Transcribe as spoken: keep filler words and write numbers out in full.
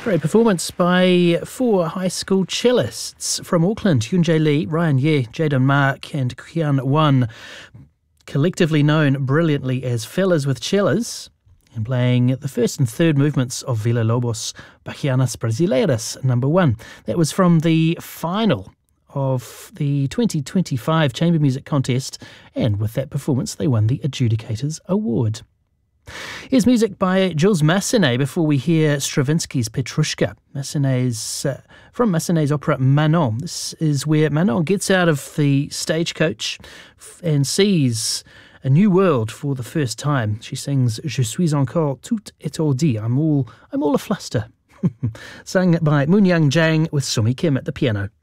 Great performance by four high school cellists from Auckland: Hyunjae Lee, Ryan Ye, Jaden Mark and Kian Wan, collectively known brilliantly as Fellas with Cellas, and playing the first and third movements of Villa Lobos Bachianas Brasileiras number one. That was from the final of the twenty twenty-five Chamber Music Contest, and with that performance they won the Adjudicators Award. Here's music by Jules Massenet before we hear Stravinsky's Petrushka, Massenet's, uh, from Massenet's opera Manon. This is where Manon gets out of the stagecoach and sees a new world for the first time. She sings Je suis encore tout étourdi. I'm all, I'm all a fluster. Sung by Moon Young Jang with Sumi Kim at the piano.